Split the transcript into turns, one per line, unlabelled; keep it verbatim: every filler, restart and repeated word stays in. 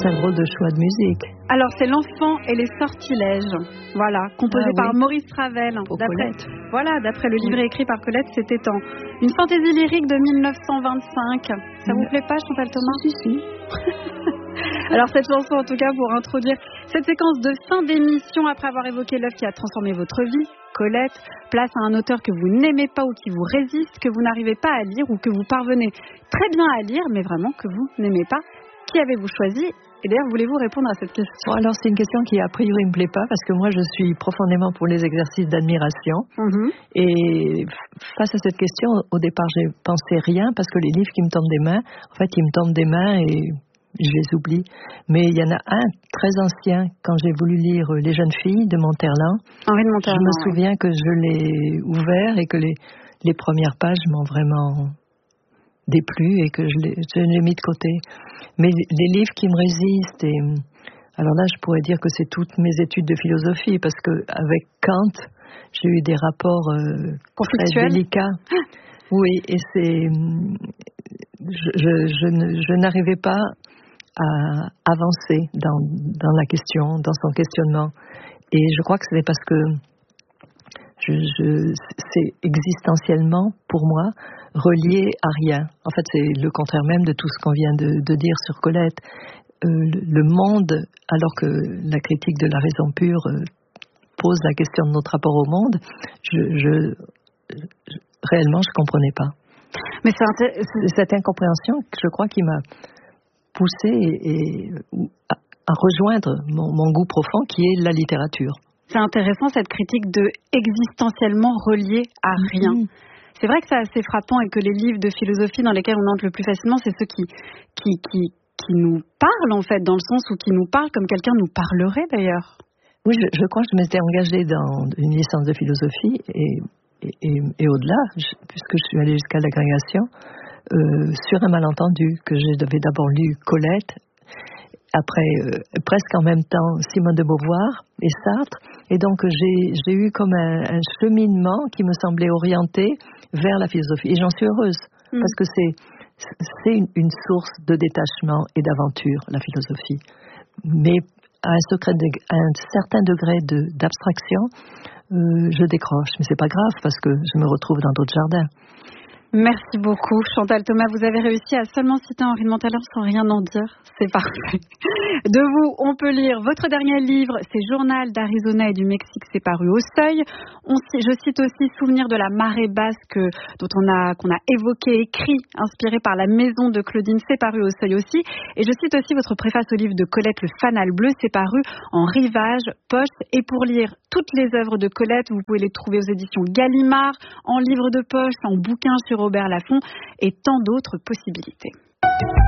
un drôle de choix de musique.
Alors c'est L'Enfant et les sortilèges, voilà, composé
ah, oui.
par Maurice Ravel.
Pour
d'après,
Colette.
Voilà, d'après le livre écrit par Colette, c'était en une fantaisie lyrique de mille neuf cent vingt-cinq. Ça
mmh.
vous plaît pas, Chantal Thomas?
Si, si.
Alors cette chanson, en tout cas, pour introduire cette séquence de fin d'émission, après avoir évoqué l'œuvre qui a transformé votre vie, Colette, place à un auteur que vous n'aimez pas ou qui vous résiste, que vous n'arrivez pas à lire ou que vous parvenez très bien à lire, mais vraiment que vous n'aimez pas. Qui avez-vous choisi? Et d'ailleurs, voulez-vous répondre à cette question?
Bon, alors, c'est une question qui, a priori, ne me plaît pas, parce que moi, je suis profondément pour les exercices d'admiration.
Mmh.
Et face à cette question, au départ, j'ai pensé rien, parce que les livres qui me tombent des mains, en fait, ils me tombent des mains et je les oublie. Mais il y en a un très ancien, quand j'ai voulu lire Les jeunes filles de Monterland.
Henri de Monterland.
Je me
ouais.
souviens que je l'ai ouvert et que les, les premières pages m'ont vraiment déplu et que je l'ai, je l'ai mis de côté. Mais les livres qui me résistent, et alors là, je pourrais dire que c'est toutes mes études de philosophie, parce que avec Kant, j'ai eu des rapports euh, très délicats. Oui, et c'est, je, je, je, ne, je n'arrivais pas à avancer dans, dans la question, dans son questionnement. Et je crois que c'est parce que je, je, c'est existentiellement, pour moi, relié à rien. En fait, c'est le contraire même de tout ce qu'on vient de, de dire sur Colette. Euh, le monde, alors que la critique de la raison pure euh, pose la question de notre rapport au monde, je, je, je, réellement, je ne comprenais pas.
Mais c'est, inté- c'est
cette incompréhension, je crois, qui m'a poussée et, et, à, à rejoindre mon, mon goût profond, qui est la littérature.
C'est intéressant, cette critique de existentiellement relié à rien. Mmh. C'est vrai que c'est assez frappant et que les livres de philosophie dans lesquels on entre le plus facilement, c'est ceux qui, qui, qui, qui nous parlent, en fait, dans le sens où qui nous parlent comme quelqu'un nous parlerait, d'ailleurs.
Oui, je, je crois que je m'étais engagée dans une licence de philosophie et, et, et, et au-delà, je, puisque je suis allée jusqu'à l'agrégation, euh, sur un malentendu, que j'avais d'abord lu Colette, après, euh, presque en même temps, Simone de Beauvoir et Sartre. Et donc, j'ai, j'ai eu comme un, un cheminement qui me semblait orienté vers la philosophie. Et j'en suis heureuse, mmh. parce que c'est, c'est une, une source de détachement et d'aventure, la philosophie. Mais à un, secret de, à un certain degré de, d'abstraction, euh, je décroche. Mais c'est pas grave, parce que je me retrouve dans d'autres jardins.
Merci beaucoup, Chantal Thomas. Vous avez réussi à seulement citer Henri de Monterland sans rien en dire. C'est parfait. De vous, on peut lire votre dernier livre, c'est Journal d'Arizona et du Mexique, c'est paru au Seuil. On, je cite aussi Souvenir de la marée basse que, dont on a, qu'on a évoqué, écrit, inspiré par La Maison de Claudine, c'est paru au Seuil aussi. Et je cite aussi votre préface au livre de Colette, Le Fanal Bleu, c'est paru en Rivage, Poche. Et pour lire toutes les œuvres de Colette, vous pouvez les trouver aux éditions Gallimard, en livre de poche, en bouquin sur Robert Laffont et tant d'autres possibilités.